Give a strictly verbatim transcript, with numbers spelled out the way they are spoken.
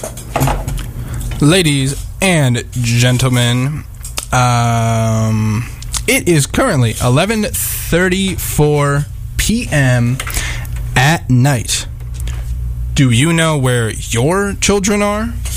Ladies and gentlemen, um, it is currently eleven thirty-four p.m. at night. Do you know where your children are?